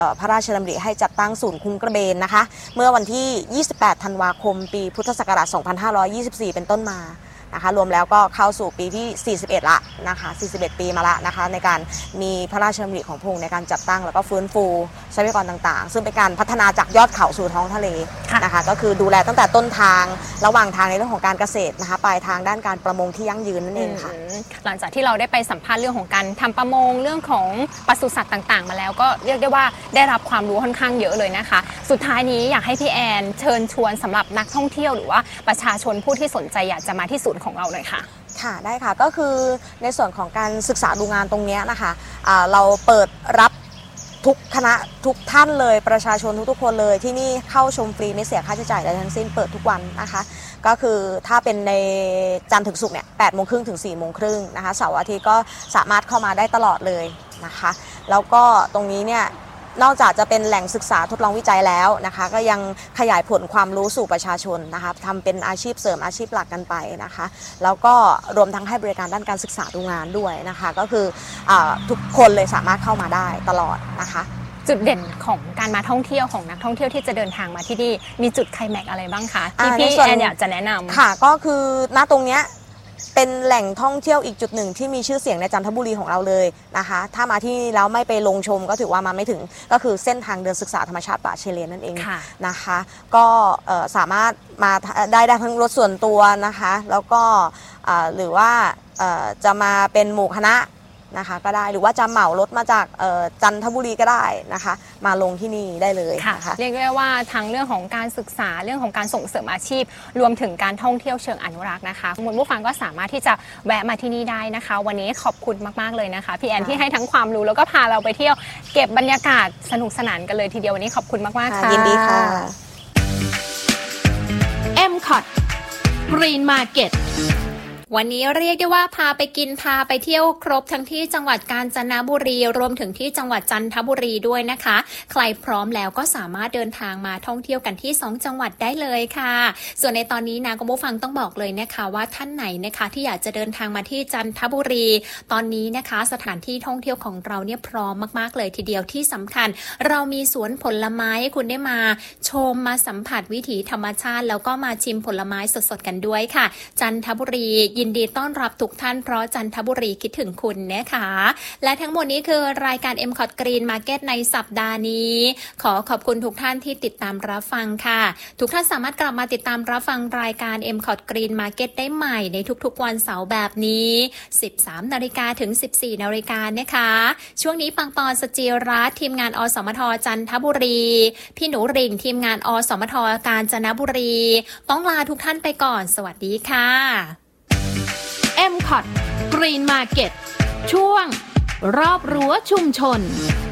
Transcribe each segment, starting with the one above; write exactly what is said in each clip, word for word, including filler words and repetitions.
พระราชดำริให้จัดตั้งศูนย์คุ้งกระเบนนะคะเมื่อวันที่ยี่สิบแปดธันวาคมปีพุทธศักราชสองพันห้าร้อยยี่สิบสี่เป็นต้นมานะคะรวมแล้วก็เข้าสู่ปีที่สี่สิบเอ็ดละนะคะสี่สิบเอ็ดปีมาละนะคะในการมีพระราชดำริของพระองค์ในการจัดตั้งแล้วก็ฟื้นฟูทรัพยากรต่างๆซึ่งเป็นการพัฒนาจากยอดเขาสู่ท้องทะเลนะคะก็คือดูแลตั้งแต่ต้นทางระหว่างทางในเรื่องของการเกษตรนะคะปลายทางด้านการประมงที่ยั่งยืนนั่นเองค่ะหลังจากที่เราได้ไปสัมภาษณ์เรื่องของการทำประมงเรื่องของปศุสัตว์ต่างๆมาแล้วก็เรียกได้ว่าได้รับความรู้ค่อนข้างเยอะเลยนะคะสุดท้ายนี้อยากให้พี่แอนเชิญชวนสำหรับนักท่องเที่ยวหรือว่าประชาชนผู้ที่สนใจอยากจะมาที่ศูนย์ของเราหน่อยค่ะค่ะได้ค่ะก็คือในส่วนของการศึกษาดูงานตรงนี้นะคะะเราเปิดรับทุกคณะทุกท่านเลยประชาชนทุกๆคนเลยที่นี่เข้าชมฟรีไม่เสียค่าใช้จ่ายใดทั้งสิ้นเปิดทุกวันนะคะก็คือถ้าเป็นในจันทร์ถึงศุกร์เนี่ยแปดโมงครึ่งถึงสี่โมงครึ่งนะคะเสาร์อาทิตย์ก็สามารถเข้ามาได้ตลอดเลยนะคะแล้วก็ตรงนี้เนี่ยนอกจากจะเป็นแหล่งศึกษาทดลองวิจัยแล้วนะคะก็ยังขยายผลความรู้สู่ประชาชนนะคะทำเป็นอาชีพเสริมอาชีพหลักกันไปนะคะแล้วก็รวมทั้งให้บริการด้านการศึกษาดูงานด้วยนะคะก็คือทุกคนเลยสามารถเข้ามาได้ตลอดนะคะจุดเด่นของการมาท่องเที่ยวของนักท่องเที่ยวที่จะเดินทางมาที่นี่มีจุดไคลแม็กซ์อะไรบ้างคะที่พี่แอนอยากจะแนะนำค่ะก็คือณตรงเนี้ยเป็นแหล่งท่องเที่ยวอีกจุดหนึ่งที่มีชื่อเสียงในจันทบุรีของเราเลยนะคะถ้ามาที่แล้วไม่ไปลงชมก็ถือว่ามาไม่ถึงก็คือเส้นทางเดินศึกษาธรรมชาติป่าเชเลนนั่นเองนะคะก็สามารถมาได้ได้ทั้งรถส่วนตัวนะคะแล้วก็หรือว่าจะมาเป็นหมู่คณะนะคะก็ได้หรือว่าจะเหมารถมาจากจันทบุรีก็ได้นะคะมาลงที่นี่ได้เลยค่ะเรียกได้ว่าทั้งเรื่องของการศึกษาเรื่องของการส่งเสริมอาชีพรวมถึงการท่องเที่ยวเชิงอนุรักษ์นะคะคุณผู้ฟังก็สามารถที่จะแวะมาที่นี่ได้นะคะวันนี้ขอบคุณมากๆเลยนะคะพี่แอนที่ให้ทั้งความรู้แล้วก็พาเราไปเที่ยวเก็บบรรยากาศสนุกสนานกันเลยทีเดียววันนี้ขอบคุณมากๆค่ะยินดีค่ะเอ็ม คอท Green Market วันนี้เรียกได้ว่าพาไปกินพาไปเที่ยวครบทั้งที่จังหวัดกาญจนบุรีรวมถึงที่จังหวัดจันทบุรีด้วยนะคะใครพร้อมแล้วก็สามารถเดินทางมาท่องเที่ยวกันที่สองจังหวัดได้เลยค่ะส่วนในตอนนี้นะคุณผู้ฟังต้องบอกเลยนะคะว่าท่านไหนนะคะที่อยากจะเดินทางมาที่จันทบุรีตอนนี้นะคะสถานที่ท่องเที่ยวของเราเนี่ยพร้อมมากๆเลยทีเดียวที่สำคัญเรามีสวนผลไม้ให้คุณได้มาชมมาสัมผัสวิถีธรรมชาติแล้วก็มาชิมผลไม้สดๆกันด้วยค่ะจันทบุรียินดีต้อนรับทุกท่านเพราะจันทบุรีคิดถึงคุณนะคะและทั้งหมดนี้คือรายการ เอ็ม คอท Green Market ในสัปดาห์นี้ขอขอบคุณทุกท่านที่ติดตามรับฟังค่ะทุกท่านสามารถกลับมาติดตามรับฟังรายการ เอ็ม คอท Green Market ได้ใหม่ในทุกๆวันเสาร์แบบนี้ สิบสามนาฬิกาถึง สิบสี่นาฬิกานะคะช่วงนี้ปังปอนสจิรัตน์ทีมงานอสมทจันทบุรีพี่หนูริ่งทีมงานอสมทกาญจนบุรีต้องลาทุกท่านไปก่อนสวัสดีค่ะเอ็ม คอท Green Market ช่วงรอบรั้วชุมชน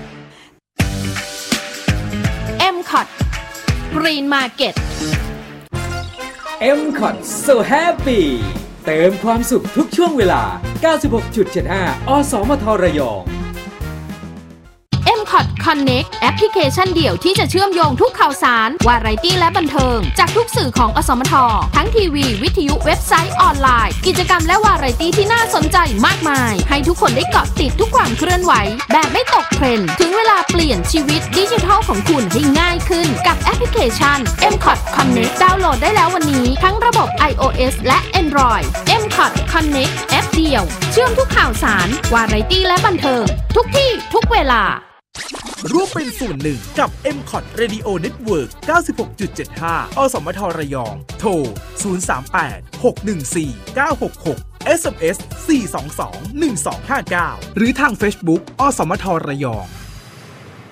เอ็ม คอท Green Market เอ็ม คอท So Happy เติมความสุขทุกช่วงเวลา เก้าสิบหกจุดเจ็ดห้า อสมทระยองเอ็ม คอท Connect แอปพลิเคชันเดี่ยวที่จะเชื่อมโยงทุกข่าวสารวาไรตี้และบันเทิงจากทุกสื่อของอสมททั้งทีวีวิทยุเว็บไซต์ออนไลน์กิจกรรมและวาไรตี้ที่น่าสนใจมากมายให้ทุกคนได้เกาะติดทุกความเคลื่อนไหวแบบไม่ตกเทรนด์ถึงเวลาเปลี่ยนชีวิตดิจิทัลของคุณให้ง่ายขึ้นกับแอปพลิเคชัน เอ็ม คอท Connect ดาวน์โหลดได้แล้ววันนี้ทั้งระบบ ไอ โอ เอส และ Android เอ็ม คอท Connect แอปเดียวเชื่อมทุกข่าวสารวาไรตี้และบันเทิงทุกที่ทุกเวลาร่วมเป็นส่วนหนึ่งกับ เอ็ม คอท Radio Network เก้าสิบหกจุดเจ็ดห้า อสมทระยองโทรศูนย์ สาม แปด หก หนึ่ง สี่ เก้า หก หก เอส เอ็ม เอส สี่ สอง สอง หนึ่ง สอง ห้า เก้าหรือทาง Facebook อสมทระยอง